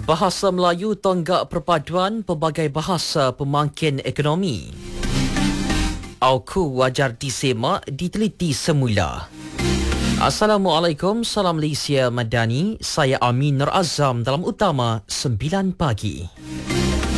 Bahasa Melayu tonggak perpaduan pelbagai bahasa pemangkin ekonomi. Auku wajar disemak diteliti semula. Assalamualaikum, salam Malaysia Madani. Saya Amin Nur Azam dalam Utama 9 pagi.